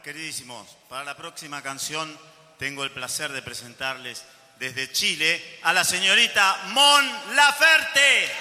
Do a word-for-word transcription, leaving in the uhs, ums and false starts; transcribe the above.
queridísimos, para la próxima canción tengo el placer de presentarles desde Chile a la señorita Mon Laferte.